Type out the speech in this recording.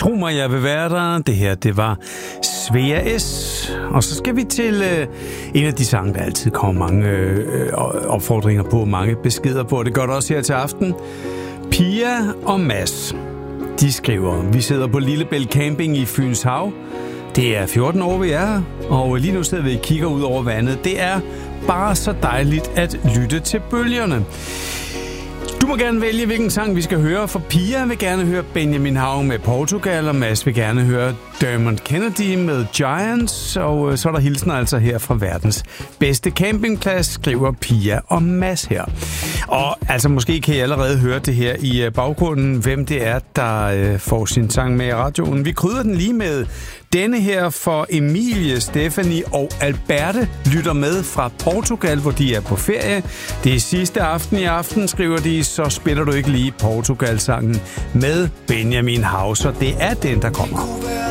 Tro mig, jeg vil være der. Det her, det var Svea S. Og så skal vi til en af de sange, der altid kommer mange opfordringer på, mange beskeder på. Det gør det også her til aften. Pia og Mads, de skriver: Vi sidder på Lillebælt Camping i Fyns Hav. Det er 14 år, vi er her, og lige nu sidder vi og kigger ud over vandet. Det er bare så dejligt at lytte til bølgerne. Du må gerne vælge, hvilken sang vi skal høre, for Pia vil gerne høre Benjamin Hav med Portugal, og Mads vil gerne høre Dermot Kennedy med Giants, og så er der hilsner altså her fra verdens bedste campingplads, skriver Pia og Mads her. Og altså måske kan I allerede høre det her i baggrunden, hvem det er, der får sin sang med i radioen. Vi krydder den lige med denne her, for Emilie, Stephanie og Alberte lytter med fra Portugal, hvor de er på ferie. Det er sidste aften i aften, skriver de, så spiller du ikke lige Portugal-sangen med Benjamin Hav, så det er den, der kommer.